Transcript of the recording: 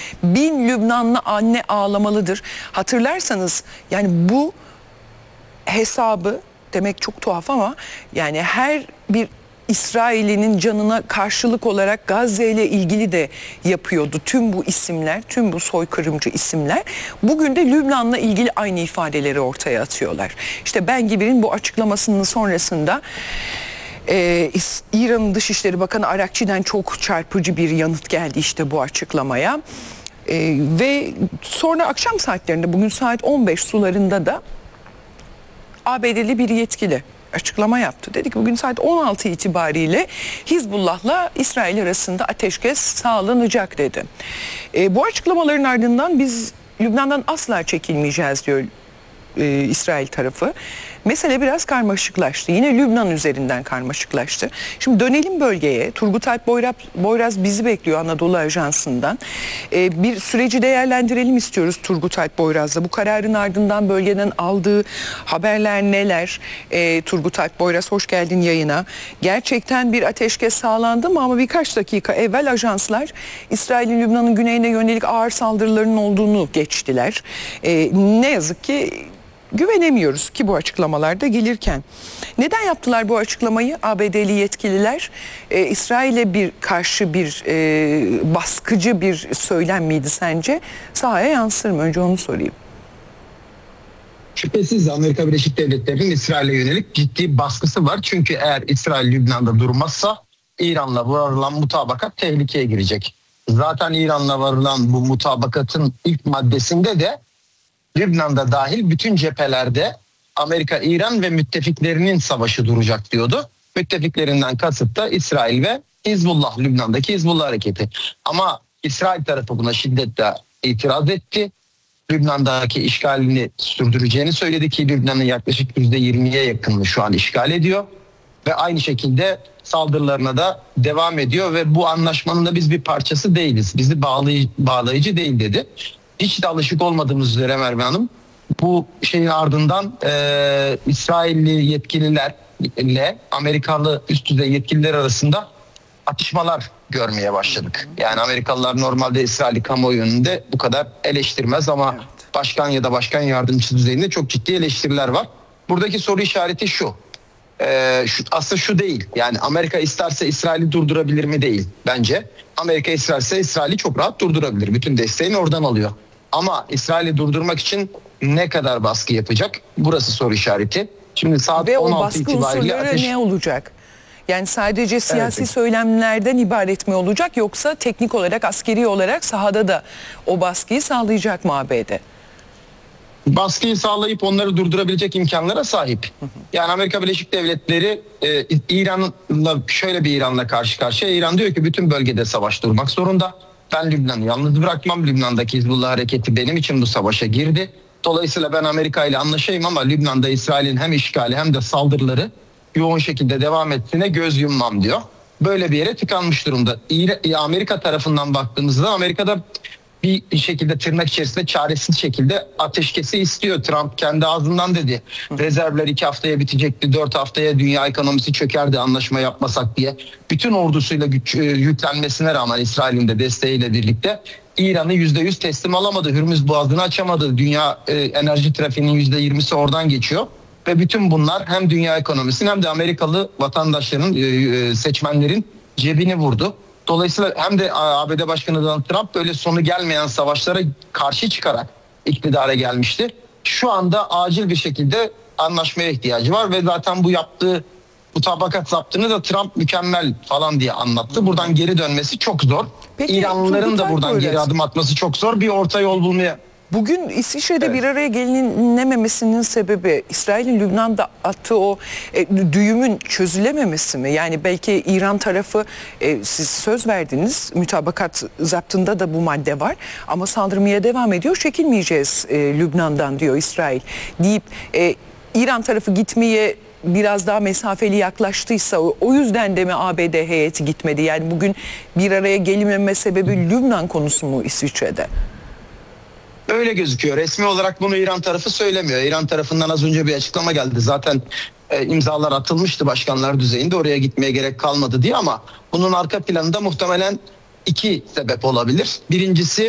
1000 Lübnanlı anne ağlamalıdır. Hatırlarsanız yani bu hesabı demek çok tuhaf ama yani her bir İsrail'in canına karşılık olarak Gazze ile ilgili de yapıyordu. Tüm bu isimler, tüm bu soykırımcı isimler bugün de Lübnan'la ilgili aynı ifadeleri ortaya atıyorlar. İşte Ben Gvir'in bu açıklamasının sonrasında İran'ın Dışişleri Bakanı Arakçi'den çok çarpıcı bir yanıt geldi işte bu açıklamaya. Ve sonra akşam saatlerinde bugün saat 15 sularında da ABD'li bir yetkili açıklama yaptı. Dedi ki bugün saat 16 itibariyle Hizbullah'la İsrail arasında ateşkes sağlanacak dedi. Bu açıklamaların ardından biz Lübnan'dan asla çekilmeyeceğiz diyor İsrail tarafı. Mesele biraz karmaşıklaştı. Yine Lübnan üzerinden karmaşıklaştı. Şimdi dönelim bölgeye. Turgut Alp Boyraz bizi bekliyor Anadolu Ajansı'ndan. Bir süreci değerlendirelim istiyoruz Turgut Alp Boyraz'la. Bu kararın ardından bölgeden aldığı haberler neler? Turgut Alp Boyraz hoş geldin yayına. Gerçekten bir ateşkes sağlandı mı? Ama birkaç dakika evvel ajanslar İsrail'in Lübnan'ın güneyine yönelik ağır saldırılarının olduğunu geçtiler. Ne yazık ki güvenemiyoruz ki bu açıklamalarda gelirken. Neden yaptılar bu açıklamayı ABD'li yetkililer? İsrail'e karşı bir baskıcı bir söylem miydi sence? Sahaya yansır mı? Önce onu sorayım. Şüphesiz Amerika Birleşik Devletleri'nin İsrail'e yönelik ciddi baskısı var. Çünkü eğer İsrail Lübnan'da durmazsa İran'la varılan mutabakat tehlikeye girecek. Zaten İran'la varılan bu mutabakatın ilk maddesinde de Lübnan'da dahil bütün cephelerde Amerika, İran ve müttefiklerinin savaşı duracak diyordu. Müttefiklerinden kasıt da İsrail ve Hizbullah, Lübnan'daki Hizbullah hareketi. Ama İsrail tarafı buna şiddetle itiraz etti. Lübnan'daki işgalini sürdüreceğini söyledi ki Lübnan'ın yaklaşık %20'ye yakınını şu an işgal ediyor. Ve aynı şekilde saldırılarına da devam ediyor ve bu anlaşmanın da biz bir parçası değiliz. Bizi bağlayıcı değil dedi. Hiç de alışık olmadığımız üzere Merve Hanım, bu şeyin ardından İsrailli yetkililerle Amerikalı üst düzey yetkililer arasında atışmalar görmeye başladık. Yani Amerikalılar normalde İsrail kamuoyu önünde bu kadar eleştirmez ama evet, başkan ya da başkan yardımcısı düzeyinde çok ciddi eleştiriler var. Buradaki soru işareti şu. Aslında şu değil. Yani Amerika isterse İsrail'i durdurabilir mi değil bence. Amerika isterse İsrail'i çok rahat durdurabilir. Bütün desteğini oradan alıyor. Ama İsrail'i durdurmak için ne kadar baskı yapacak? Burası soru işareti. Şimdi saat ve 16 itibariyle ateş... ne olacak? Yani sadece siyasi söylemlerden ibaret mi olacak yoksa teknik olarak, askeri olarak sahada da o baskıyı sağlayacak mı ABD? Baskıyı sağlayıp onları durdurabilecek imkanlara sahip. Yani Amerika Birleşik Devletleri İran'la şöyle bir İran'la karşı karşıya. İran diyor ki bütün bölgede savaş durmak zorunda. Ben Lübnan'ı yalnız bırakmam. Lübnan'daki Hizbullah hareketi benim için bu savaşa girdi. Dolayısıyla ben Amerika ile anlaşayım ama Lübnan'da İsrail'in hem işgali hem de saldırıları yoğun şekilde devam ettiğine göz yummam diyor. Böyle bir yere tıkanmış durumda. Amerika tarafından baktığımızda Amerika'da bir şekilde tırnak içerisinde çaresiz şekilde ateşkesi istiyor. Trump kendi ağzından dedi. Rezervler 2 haftaya bitecekti. 4 haftaya dünya ekonomisi çökerdi anlaşma yapmasak diye. Bütün ordusuyla yüklenmesine rağmen İsrail'in de desteğiyle birlikte İran'ı %100 teslim alamadı. Hürmüz Boğazı'nı açamadı. Dünya enerji trafiğinin %20'si oradan geçiyor. Ve bütün bunlar hem dünya ekonomisinin hem de Amerikalı vatandaşların, seçmenlerin cebini vurdu. Dolayısıyla hem de ABD Başkanı Donald Trump böyle sonu gelmeyen savaşlara karşı çıkarak iktidara gelmişti. Şu anda acil bir şekilde anlaşmaya ihtiyacı var ve zaten bu yaptığı mutabakat zaptını da Trump mükemmel falan diye anlattı. Buradan geri dönmesi çok zor. Peki, İranlıların da buradan geri adım atması çok zor. Bir orta yol bulmaya. Bugün İsviçre'de bir araya gelinememesinin sebebi İsrail'in Lübnan'da attığı o düğümün çözülememesi mi? Yani belki İran tarafı siz söz verdiniz, mütabakat zaptında da bu madde var ama saldırmaya devam ediyor, çekilmeyeceğiz Lübnan'dan diyor İsrail deyip İran tarafı gitmeye biraz daha mesafeli yaklaştıysa o yüzden de mi ABD heyeti gitmedi? Yani bugün bir araya gelinmeme sebebi Lübnan konusu mu İsviçre'de? Öyle gözüküyor. Resmi olarak bunu İran tarafı söylemiyor. İran tarafından az önce bir açıklama geldi. Zaten imzalar atılmıştı başkanlar düzeyinde. Oraya gitmeye gerek kalmadı diye ama bunun arka planında muhtemelen 2 sebep olabilir. Birincisi